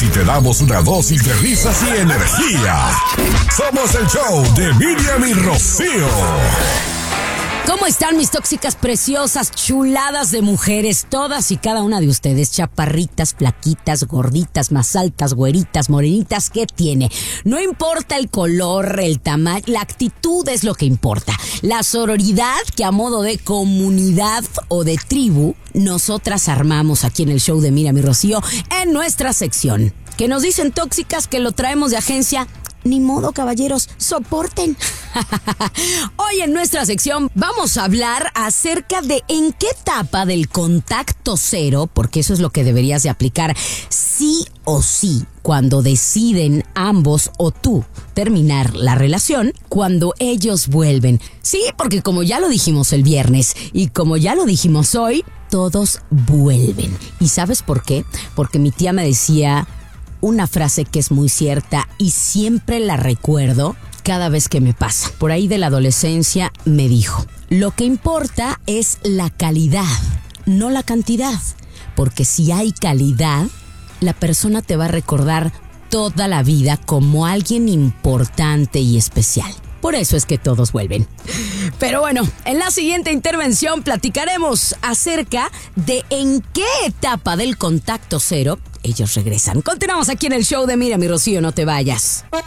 y te damos una dosis de risas y energía. Somos el show de Miriam y Rocío. ¿Cómo están mis tóxicas preciosas, chuladas de mujeres? Todas y cada una de ustedes, chaparritas, flaquitas, gorditas, más altas, güeritas, morenitas, ¿qué tiene? No importa el color, el tamaño, la actitud es lo que importa. La sororidad que a modo de comunidad o de tribu, nosotras armamos aquí en el show de Miriam y Rocío en nuestra sección. Que nos dicen tóxicas que lo traemos de agencia. Ni modo, caballeros, soporten. Hoy en nuestra sección vamos a hablar acerca de en qué etapa del contacto cero, porque eso es lo que deberías de aplicar sí o sí cuando deciden ambos o tú terminar la relación, cuando ellos vuelven. Sí, porque como ya lo dijimos el viernes y como ya lo dijimos hoy, todos vuelven. ¿Y sabes por qué? Porque mi tía me decía una frase que es muy cierta y siempre la recuerdo cada vez que me pasa. Por ahí de la adolescencia me dijo, lo que importa es la calidad, no la cantidad. Porque si hay calidad, la persona te va a recordar toda la vida como alguien importante y especial. Por eso es que todos vuelven. Pero bueno, en la siguiente intervención platicaremos acerca de en qué etapa del contacto cero ellos regresan. Continuamos aquí en el show de Miriam y Rocío, no te vayas.